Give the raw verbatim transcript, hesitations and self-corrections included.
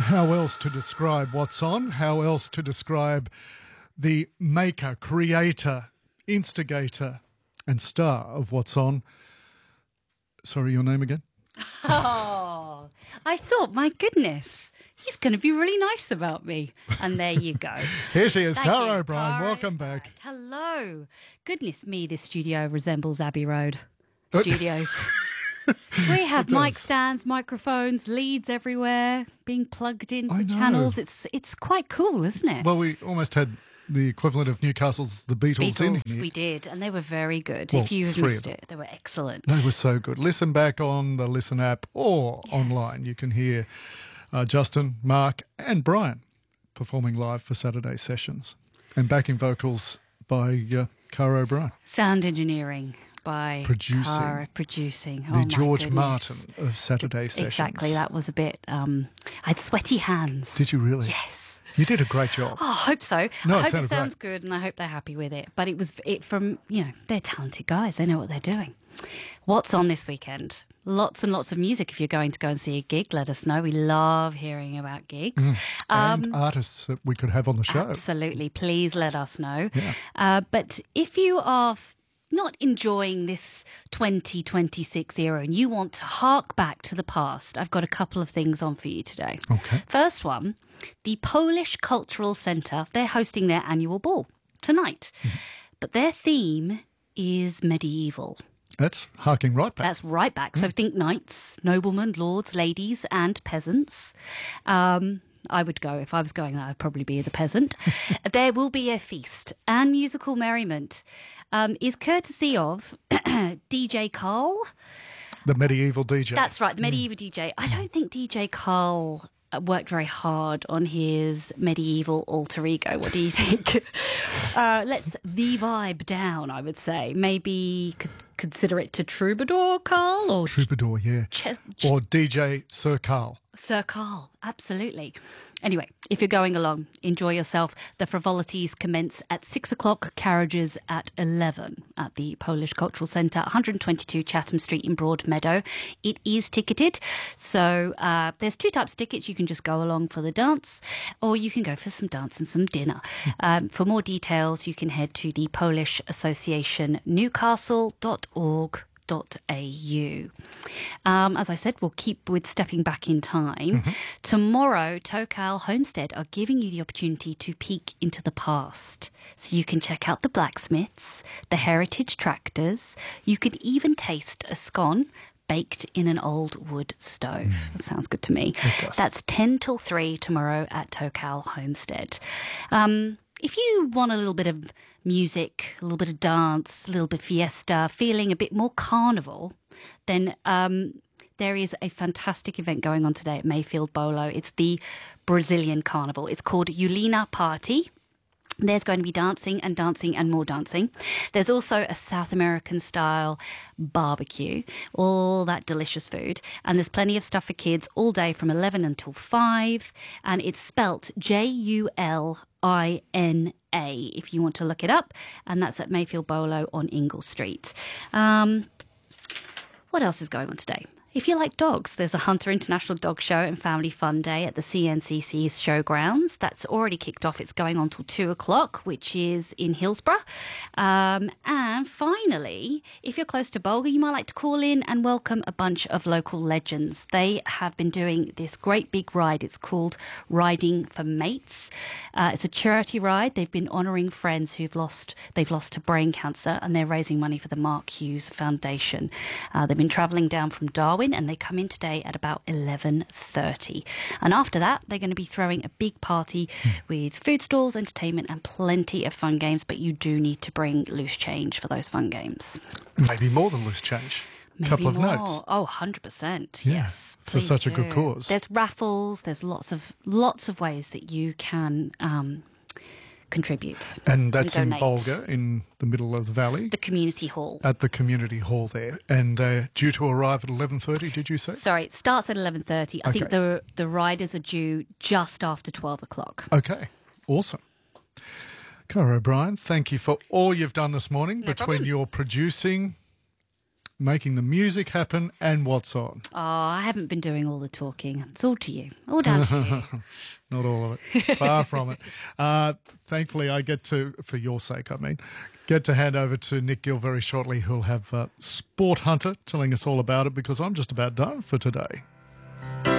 How else to describe what's on? How else to describe the maker, creator, instigator and star of what's on? Sorry, your name again? Oh, I thought, my goodness, he's going to be really nice about me. And there you go. Here she is, Thank Cara you. O'Brien. Cara Welcome is back. Hello. Goodness me, this studio resembles Abbey Road Uh, Studios. We have It mic does. stands, microphones, leads everywhere, being plugged into I know. channels. It's it's quite cool, isn't it? Well, we almost had the equivalent of Newcastle's The Beatles, in Beatles, here. we did, and they were very good. Well, if you have three missed of them. it, they were excellent. They were so good. Listen back on the Listen app or Yes. online. You can hear uh, Justin, Mark and Brian performing live for Saturday sessions. And backing vocals by uh, Cara O'Brien. Sound engineering by Producing. Cara, producing. Oh The my George goodness. Martin of Saturday sessions. Exactly, that was a bit. Um, I had sweaty hands. Did you really? Yes. You did a great job. Oh, I hope so. No, it I hope sounded it sounds good, and I hope they're happy with it. But it was it from you know they're talented guys. They know what they're doing. What's on this weekend? Lots and lots of music. If you're going to go and see a gig, let us know. We love hearing about gigs. Um, and artists that we could have on the show. Absolutely. Please let us know. Yeah. Uh, but if you are f- not enjoying this twenty twenty-six era and you want to hark back to the past, I've got a couple of things on for you today. Okay. First one, the Polish Cultural Centre, they're hosting their annual ball tonight. But their theme is medieval. That's harking right back. That's right back. So think knights, noblemen, lords, ladies, and peasants. Um, I would go. If I was going, I'd probably be the peasant. There will be a feast and musical merriment. Um, is courtesy of D J Carl. The medieval D J. That's right, the medieval D J. I don't think D J Carl uh, worked very hard on his medieval alter ego. What do you think? uh, let's the vibe down, I would say. Maybe could consider it to Troubadour Carl or Troubadour, yeah. Ch- Or D J Sir Carl. Sir Carl, absolutely. Anyway, if you're going along, enjoy yourself. The frivolities commence at six o'clock, carriages at eleven at the Polish Cultural Centre, one twenty-two Chatham Street in Broadmeadow. It is ticketed. So uh, there's two types of tickets. You can just go along for the dance or you can go for some dance and some dinner. Um, for more details, you can head to the Polish Association newcastle dot org. .au. Um, as I said, we'll keep with stepping back in time. Mm-hmm. Tomorrow, Tocal Homestead are giving you the opportunity to peek into the past. So you can check out the blacksmiths, the heritage tractors. You could even taste a scone baked in an old wood stove. Mm. That sounds good to me. It does. That's ten till three tomorrow at Tocal Homestead. Um, If you want a little bit of music, a little bit of dance, a little bit of fiesta, feeling a bit more carnival, then um, there is a fantastic event going on today at Mayfield Bolo. It's the Brazilian Carnival. It's called Ulina Party. There's going to be dancing and dancing and more dancing. There's also a South American style barbecue, all that delicious food. And there's plenty of stuff for kids all day from eleven until five. And it's spelt J U L I N A if you want to look it up. And that's at Mayfield Bolo on Ingle Street. Um, what else is going on today? If you like dogs, there's a Hunter International Dog Show and Family Fun Day at the C N C C's showgrounds. That's already kicked off. It's going on till two o'clock, which is in Hillsborough. Um, and finally, if you're close to Bulga, you might like to call in and welcome a bunch of local legends. They have been doing this great big ride. It's called Riding for Mates. Uh, it's a charity ride. They've been honouring friends who've lost, they've lost to brain cancer, and they're raising money for the Mark Hughes Foundation. Uh, they've been travelling down from Darwin, and they come in today at about eleven thirty. And after that, they're going to be throwing a big party with food stalls, entertainment, and plenty of fun games. But you do need to bring loose change for those fun games. Maybe more than loose change. A Maybe couple of more. notes. Oh, one hundred percent. Yeah, Yes. for please such a good do. cause. There's raffles. There's lots of lots of ways that you can um, contribute. And that's in donate. Bulga, in the middle of the valley, The community hall. at the community hall there. And they're due to arrive at eleven thirty, did you say? Sorry, it starts at eleven thirty. I think Okay. the the riders are due just after twelve o'clock. Okay, awesome. Cara O'Brien, thank you for all you've done this morning between problem. your producing making the music happen, and what's on. Oh, I haven't been doing all the talking. It's all to you. All down to you. Not all of it. Far from it. Uh, thankfully, I get to, for your sake, I mean, get to hand over to Nick Gill very shortly, who'll have uh, Sport Hunter telling us all about it, because I'm just about done for today.